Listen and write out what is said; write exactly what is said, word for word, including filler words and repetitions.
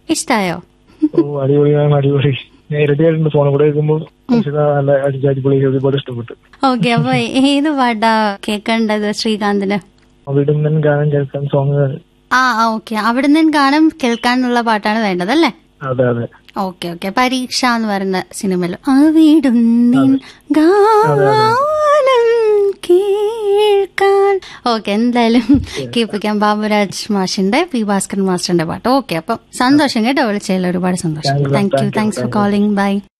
ഇഷ്ടായോ? ഓ അടിപൊളിയാണ്, അടിപൊളി. നേരിട്ട് കേട്ടിട്ടുണ്ട്, ഫോണിൽ കൂടെ കേൾക്കുമ്പോൾ നല്ല അടിപൊളി, ഒരുപാട് ഇഷ്ടപ്പെട്ടു. ഓക്കെ, അപ്പൊ ഏത് പാട്ടാ കേൾക്കേണ്ടത് ശ്രീകാന്തിന്? അവിടുന്ന് ഗാനം കേൾക്കാൻ സോങ്. ആ ഓക്കെ, അവിടുന്ന് ഗാനം കേൾക്കാനുള്ള പാട്ടാണ് വേണ്ടത് അല്ലേ? അതെ അതെ. ഓക്കെ ഓക്കെ, പരീക്ഷ എന്ന് പറയുന്ന സിനിമയിലും അവിടുന്ന് ഗാനം കേൾക്കാൻ. ഓക്കെ, എന്തായാലും കേൾപ്പിക്കാം ബാബുരാജ് മാഷിന്റെ പി ഭാസ്കരൻ മാസ്റ്ററിന്റെ പാട്ട്. ഓക്കെ, അപ്പം സന്തോഷം കേട്ടോ വിളിച്ചതിൽ, ഒരുപാട് സന്തോഷം. Thank you, thanks for calling. By.